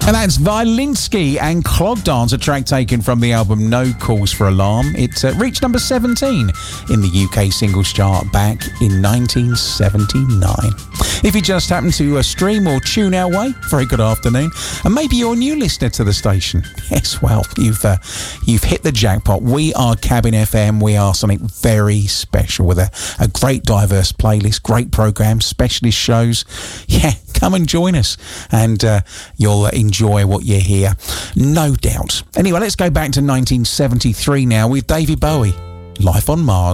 And that's Violinski and Clog Dance, a track taken from the album No Cause for Alarm. It reached number 17 in the UK singles chart back in 1979. If you just happen to stream or tune our way, very good afternoon. And maybe you're a new listener to the station. Yes, well, you've hit the jackpot. We are Cabin FM. We are something very special with a great diverse playlist, great programs, specialist shows. Yeah, come and join us and you'll enjoy what you hear, no doubt. Anyway, let's go back to 1973 now with David Bowie, Life on Mars.